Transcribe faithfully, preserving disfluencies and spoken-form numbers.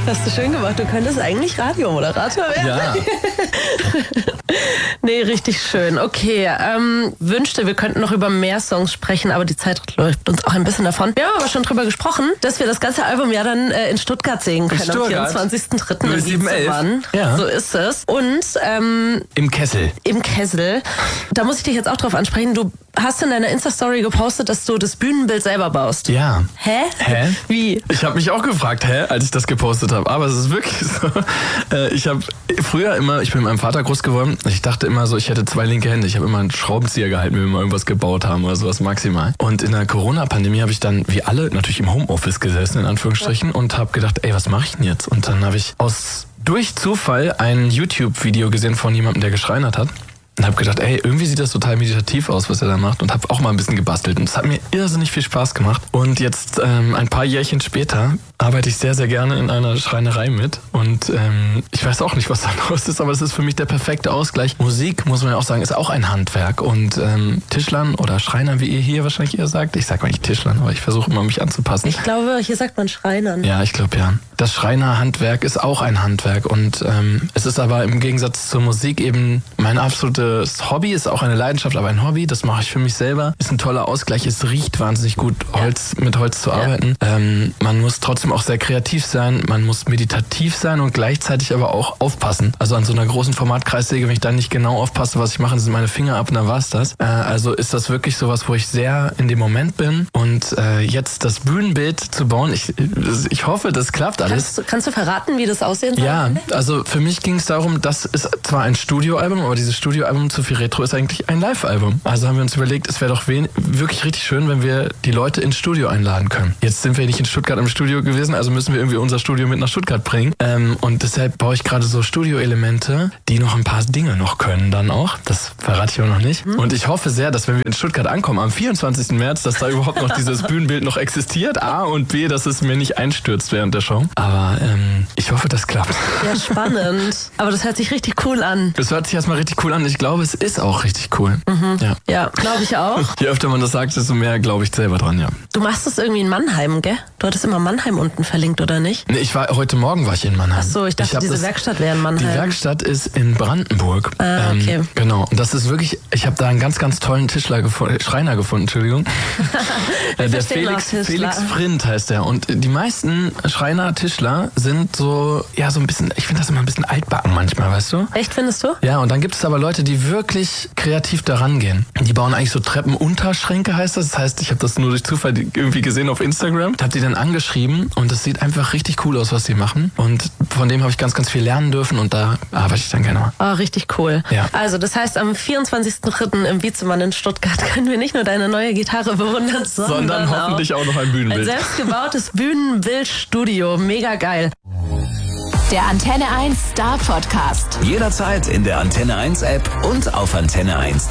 Hast du schön gemacht. Du könntest eigentlich Radiomoderator werden. Ja. Nee, richtig schön. Okay, ähm, wünschte, wir könnten noch über mehr Songs sprechen, aber die Zeit läuft uns auch ein bisschen davon. Wir haben aber schon drüber gesprochen, dass wir das ganze Album ja dann äh, in Stuttgart sehen können. Stuttgart. Am vierundzwanzigsten dritten null sieben elf. Ja. So ist es. Und ähm, Im Kessel. Im Kessel. Da muss ich dich jetzt auch drauf ansprechen. Du hast in deiner Insta-Story gepostet, dass du das Bühnenbild selber baust. Ja. Hä? Hä? Wie? Ich habe mich auch gefragt, hä, als ich das gepostet habe. Aber es ist wirklich so. Äh, ich habe früher immer, ich bin mit meinem Vater groß geworden. Ich dachte immer so, ich hätte zwei linke Hände. Ich habe immer einen Schraubenzieher gehalten, wenn wir mal irgendwas gebaut haben oder sowas maximal. Und in der Corona-Pandemie habe ich dann, wie alle, natürlich im Homeoffice gesessen, in Anführungsstrichen, und habe gedacht, ey, was mache ich denn jetzt? Und dann habe ich aus durch Zufall ein YouTube-Video gesehen von jemandem, der geschreinert hat. Und habe gedacht, ey, irgendwie sieht das total meditativ aus, was er da macht. Und habe auch mal ein bisschen gebastelt. Und es hat mir irrsinnig viel Spaß gemacht. Und jetzt, ähm, ein paar Jährchen später, arbeite ich sehr, sehr gerne in einer Schreinerei mit. Und ähm, ich weiß auch nicht, was da los ist, aber es ist für mich der perfekte Ausgleich. Musik, muss man ja auch sagen, ist auch ein Handwerk. Und ähm, Tischlern oder Schreinern, wie ihr hier wahrscheinlich eher sagt. Ich sage mal nicht Tischlern, aber ich versuche immer, mich anzupassen. Ich glaube, hier sagt man Schreinern. Ja, ich glaube ja. Das Schreinerhandwerk ist auch ein Handwerk. Und ähm, es ist aber im Gegensatz zur Musik eben mein absolutes Hobby, ist auch eine Leidenschaft, aber ein Hobby. Das mache ich für mich selber. Ist ein toller Ausgleich. Es riecht wahnsinnig gut, Holz, ja. mit Holz zu arbeiten. Ja. Ähm, man muss trotzdem auch sehr kreativ sein. Man muss meditativ sein und gleichzeitig aber auch aufpassen. Also an so einer großen Formatkreissäge, wenn ich dann nicht genau aufpasse, was ich mache, sind meine Finger ab und dann war's das. Äh, also ist das wirklich sowas, wo ich sehr in dem Moment bin. Und äh, jetzt das Bühnenbild zu bauen, ich, ich hoffe, das klappt alles. Kannst du, kannst du verraten, wie das aussehen soll? Ja, also für mich ging es darum, das ist zwar ein Studioalbum, aber dieses Studioalbum Zu viel Retro ist eigentlich ein Live-Album. Also haben wir uns überlegt, es wäre doch wen- wirklich richtig schön, wenn wir die Leute ins Studio einladen können. Jetzt sind wir nicht in Stuttgart im Studio gewesen, also müssen wir irgendwie unser Studio mit nach Stuttgart bringen. Ähm, und deshalb baue ich gerade so Studio-Elemente, die noch ein paar Dinge noch können dann auch. Das verrate ich aber noch nicht. Mhm. Und ich hoffe sehr, dass wenn wir in Stuttgart ankommen, am vierundzwanzigsten März, dass da überhaupt noch dieses Bühnenbild noch existiert. A und B, dass es mir nicht einstürzt während der Show. Aber ähm, ich hoffe, das klappt. Ja, spannend. Aber das hört sich richtig cool an. Das hört sich erstmal richtig cool an. Ich glaube, es ist auch richtig cool. Mhm. Ja, ja glaube ich auch. Je öfter man das sagt, desto mehr glaube ich selber dran, ja. Du machst das irgendwie in Mannheim, gell? Du hattest immer Mannheim unten verlinkt, oder nicht? Nee, ich war, heute Morgen war ich in Mannheim. Ach so, ich dachte, ich diese das, Werkstatt wäre in Mannheim. Die Werkstatt ist in Brandenburg. Ah, okay. Ähm, genau. Und das ist wirklich, ich habe da einen ganz, ganz tollen Tischler gefunden, Schreiner gefunden, Entschuldigung. äh, der Felix, Felix Frind heißt der. Und die meisten Schreiner, Tischler sind so, ja, so ein bisschen, ich finde das immer ein bisschen altbacken manchmal, weißt du? Echt, findest du? Ja, und dann gibt es aber Leute, die wirklich kreativ daran gehen. Die bauen eigentlich so Treppenunterschränke, heißt das. Das heißt, ich habe das nur durch Zufall irgendwie gesehen auf Instagram. Habe die dann angeschrieben und es sieht einfach richtig cool aus, was sie machen. Und von dem habe ich ganz, ganz viel lernen dürfen und da arbeite ich dann gerne mal. Oh, richtig cool. Ja. Also, das heißt, am vierundzwanzigsten dritten im Wiezemann in Stuttgart können wir nicht nur deine neue Gitarre bewundern, sondern, sondern hoffentlich auch, auch noch ein Bühnenbild. Ein selbstgebautes Bühnenbildstudio. Mega geil. Der Antenne eins Star Podcast. Jederzeit in der Antenne eins App und auf antenne eins.